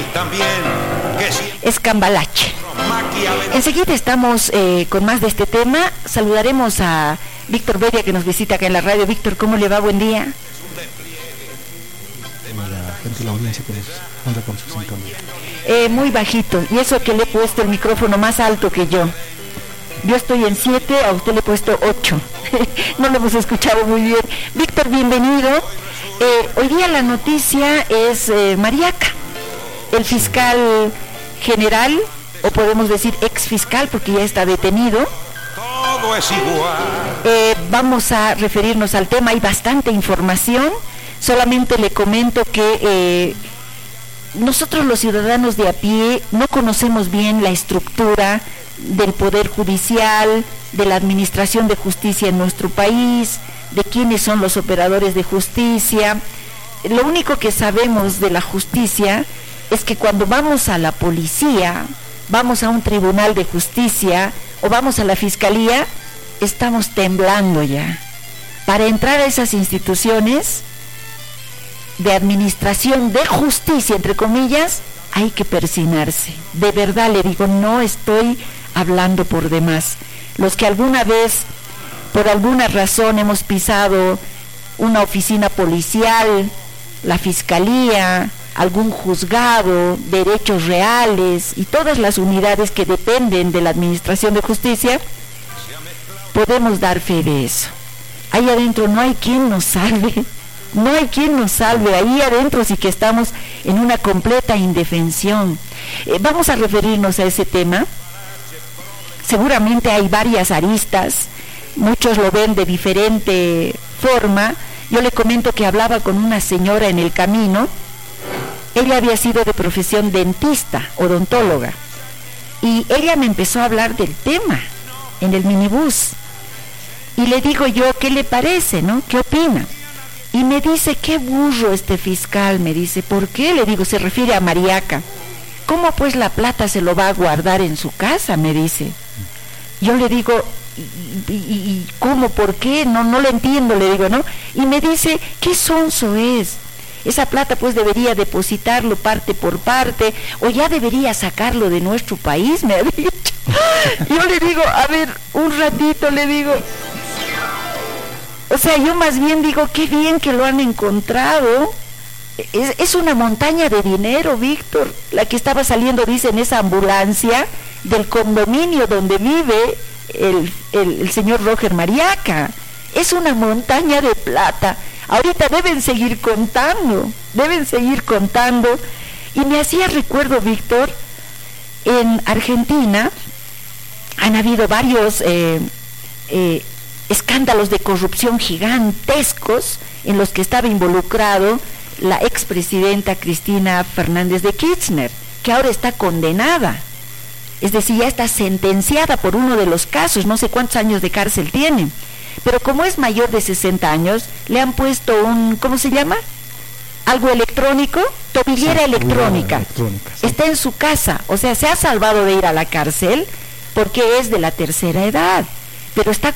Es Cambalache. Enseguida estamos con más de este tema. Saludaremos a Víctor Beria, que nos visita acá en la radio. Víctor, ¿cómo le va? Buen día. La gente de la audiencia que nos anda con su sintonía. Muy bajito, y eso que le he puesto el micrófono más alto que yo. Yo estoy en 7, a usted le he puesto 8. No lo hemos escuchado muy bien. Víctor, bienvenido. Hoy día la noticia es Mariaca, el fiscal general, o podemos decir ex fiscal porque ya está detenido. Todo es igual. Vamos a referirnos al tema, hay bastante información. Solamente le comento que nosotros los ciudadanos de a pie no conocemos bien la estructura del Poder Judicial, de la administración de justicia en nuestro país, de quiénes son los operadores de justicia. Lo único que sabemos de la justicia es que cuando vamos a la policía, vamos a un tribunal de justicia o vamos a la fiscalía, estamos temblando ya. Para entrar a esas instituciones de administración de justicia, entre comillas, hay que persignarse. De verdad le digo, no estoy hablando por demás. Los que alguna vez, por alguna razón, hemos pisado una oficina policial, la fiscalía, algún juzgado, derechos reales y todas las unidades que dependen de la administración de justicia, podemos dar fe de eso. Ahí adentro no hay quien nos salve. No hay quien nos salve, ahí adentro sí que estamos en una completa indefensión. Vamos a referirnos a ese tema. Seguramente hay varias aristas, muchos lo ven de diferente forma. Yo le comento que hablaba con una señora en el camino. Ella había sido de profesión dentista, odontóloga, y ella me empezó a hablar del tema en el minibús. Y le digo yo, ¿qué le parece, no? ¿Qué opina? Y me dice, qué burro este fiscal, me dice. ¿Por qué? Le digo, se refiere a Mariaca. ¿Cómo pues la plata se lo va a guardar en su casa? Me dice. Yo le digo, ¿y cómo? ¿Por qué? No lo entiendo, le digo, ¿no? Y me dice, qué sonso es. Esa plata pues debería depositarlo parte por parte, o ya debería sacarlo de nuestro país, me ha dicho. Yo le digo, a ver, un ratito, le digo. O sea, yo más bien digo, qué bien que lo han encontrado. Es una montaña de dinero, Víctor, la que estaba saliendo, dice, en esa ambulancia del condominio donde vive el señor Roger Mariaca. Es una montaña de plata. Ahorita deben seguir contando. Y me hacía recuerdo, Víctor, en Argentina han habido varios escándalos de corrupción gigantescos en los que estaba involucrado la expresidenta Cristina Fernández de Kirchner, que ahora está condenada, es decir, ya está sentenciada por uno de los casos, no sé cuántos años de cárcel tiene, pero como es mayor de 60 años, le han puesto ¿cómo se llama? Algo electrónico, tobillera electrónica. Sí. Está en su casa, o sea, se ha salvado de ir a la cárcel porque es de la tercera edad, pero está